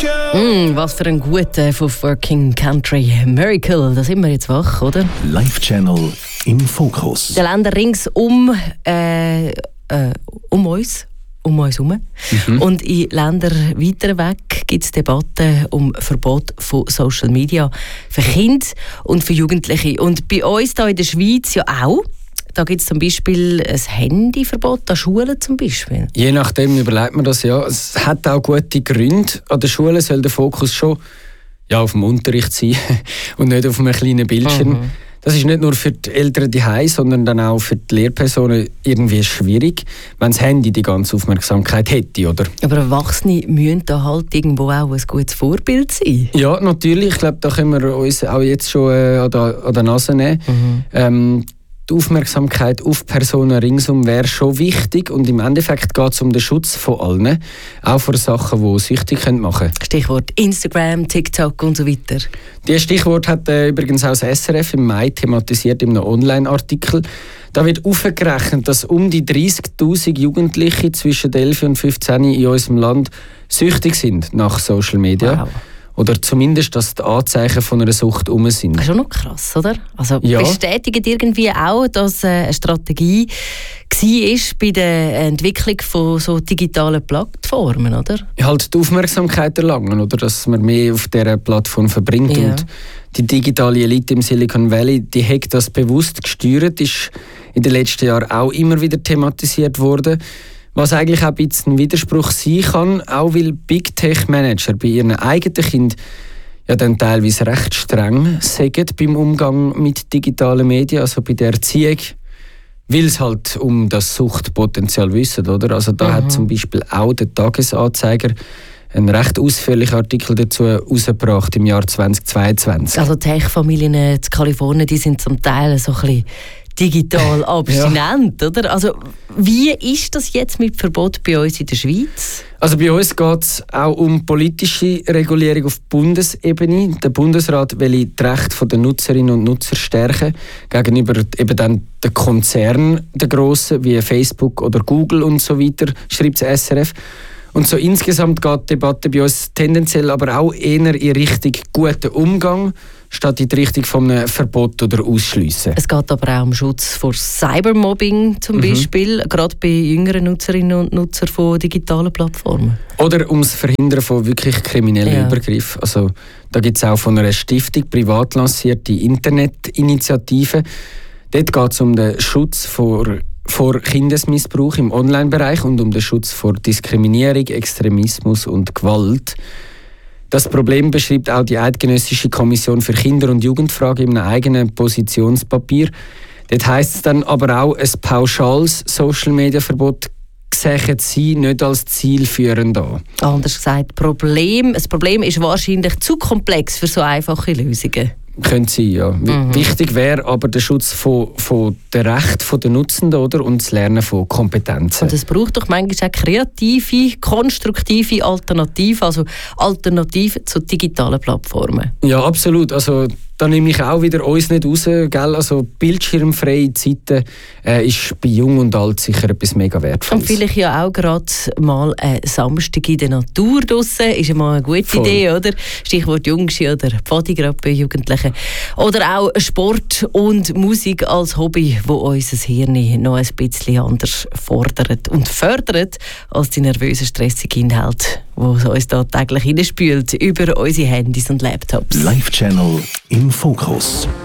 Was für ein guter von Working Country Miracle. Da sind wir jetzt wach, oder? Live Channel im Fokus. Die Länder ringsum um uns herum. Und in Ländern weiter weg gibt es Debatten um Verbot von Social Media für Kinder und für Jugendliche. Und bei uns hier in der Schweiz ja auch. Da gibt es zum Beispiel ein Handyverbot an Schulen zum Beispiel. Je nachdem überlegt man das, ja. Es hat auch gute Gründe. An der Schule soll der Fokus schon auf dem Unterricht sein und nicht auf einem kleinen Bildschirm. Das ist nicht nur für die Eltern daheim, sondern dann auch für die Lehrpersonen irgendwie schwierig, wenn das Handy die ganze Aufmerksamkeit hätte, oder? Aber Erwachsene müssen da halt irgendwo auch ein gutes Vorbild sein. Ja, natürlich. Ich glaube, da können wir uns auch jetzt schon an der Nase nehmen. Die Aufmerksamkeit auf Personen ringsum wäre schon wichtig und im Endeffekt geht es um den Schutz von allen, auch vor Sachen, die süchtig machen können. Stichwort Instagram, TikTok und so weiter. Dieses Stichwort hat übrigens auch das SRF im Mai thematisiert in einem Online-Artikel. Da wird aufgerechnet, dass um die 30'000 Jugendliche zwischen 11 und 15 in unserem Land süchtig sind nach Social Media. Wow. Oder zumindest, dass die Anzeichen von einer Sucht herum sind. Das ist schon noch krass, oder? Also ja. Bestätigt irgendwie auch, dass eine Strategie war bei der Entwicklung von so digitalen Plattformen, oder? Halt die Aufmerksamkeit erlangen, oder? Dass man mehr auf dieser Plattform verbringt. Ja. Und die digitale Elite im Silicon Valley, die hat das bewusst gesteuert, ist in den letzten Jahren auch immer wieder thematisiert worden. Was eigentlich auch ein bisschen ein Widerspruch sein kann, auch weil Big Tech Manager bei ihren eigenen Kindern ja dann teilweise recht streng sind beim Umgang mit digitalen Medien, also bei der Erziehung, weil es halt um das Suchtpotenzial wissen, oder? Also da hat zum Beispiel auch der Tagesanzeiger einen recht ausführlichen Artikel dazu herausgebracht im Jahr 2022. Also Tech-Familien in Kalifornien, die sind zum Teil so ein bisschen digital abstinent, oder? Also wie ist das jetzt mit Verbot bei uns in der Schweiz? Also bei uns geht es auch um politische Regulierung auf Bundesebene. Der Bundesrat will die Rechte der Nutzerinnen und Nutzer stärken gegenüber eben dann den Konzernen, den grossen, wie Facebook oder Google und so weiter, schreibt das SRF. Und so insgesamt geht die Debatte bei uns tendenziell aber auch eher in Richtung guten Umgang, statt in die Richtung von einem Verbot oder Ausschliessen. Es geht aber auch um Schutz vor Cybermobbing zum Beispiel, gerade bei jüngeren Nutzerinnen und Nutzern von digitalen Plattformen. Oder ums Verhindern von wirklich kriminellen Übergriffen. Also, da gibt es auch von einer Stiftung privat lancierte Internetinitiative. Dort geht es um den Schutz vor Kindesmissbrauch im Online-Bereich und um den Schutz vor Diskriminierung, Extremismus und Gewalt. Das Problem beschreibt auch die Eidgenössische Kommission für Kinder- und Jugendfragen in einem eigenen Positionspapier. Dort heisst es dann aber auch, ein pauschales Social-Media-Verbot sehen sie nicht als zielführend an. Anders gesagt, das Problem ist wahrscheinlich zu komplex für so einfache Lösungen. Könnte sein, ja. Wichtig wäre aber der Schutz von den Rechten der Nutzenden, oder? Und das Lernen von Kompetenzen. Und es braucht doch manchmal auch kreative, konstruktive Alternativen, also Alternativen zu digitalen Plattformen. Ja, absolut. Also da nehme ich auch wieder uns nicht raus. Gell? Also bildschirmfreie Zeiten ist bei Jung und Alt sicher etwas mega Wertvolles. Und vielleicht ja auch gerade mal ein Samstag in der Natur draussen ist ja mal eine gute Idee, oder? Stichwort Jungschi oder Pfadi gerade bei Jugendlichen. Oder auch Sport und Musik als Hobby, wo unser Hirn noch ein bisschen anders fordert und fördert als die nervösen, stressigen Inhalte, die uns da täglich hineinspült über unsere Handys und Laptops. Live Channel im Fokus.